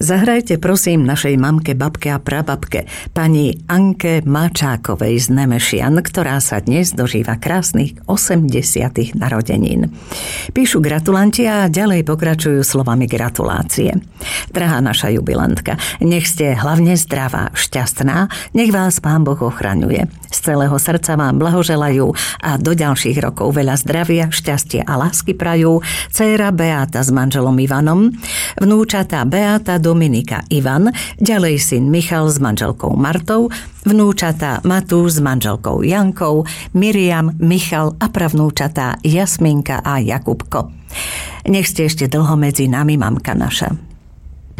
Zahrajte prosím našej mamke, babke a prababke, pani Anke Mačákovej z Nemešian, ktorá sa dnes dožíva krásnych 80. narodenín. Píšu gratulanti a ďalej pokračujú slovami gratulácie. Drahá naša jubilantka, nech ste hlavne zdravá, šťastná, nech vás Pán Boh ochraňuje. Z celého srdca vám blahoželajú a do ďalších rokov veľa zdravia, šťastia a lásky prajú dcéra Beáta s manželom Ivanom, vnúčatá Beáta, Dominika, Ivan, ďalej syn Michal s manželkou Martou, vnúčatá Matúš s manželkou Jankou, Miriam, Michal a pravnúčatá Jasminka a Jakubko. Nech ste ešte dlho medzi nami, mamka naša.